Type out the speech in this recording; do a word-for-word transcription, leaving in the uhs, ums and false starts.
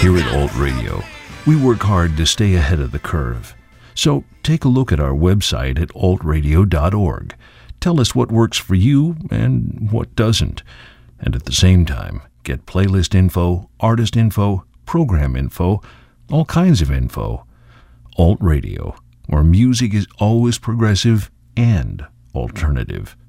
Here at Alt Radio, we work hard to stay ahead of the curve. So take a look at our website at alt radio dot org. Tell us what works for you and what doesn't. And at the same time, get playlist info, artist info, program info, all kinds of info. Alt Radio, where music is always progressive and alternative.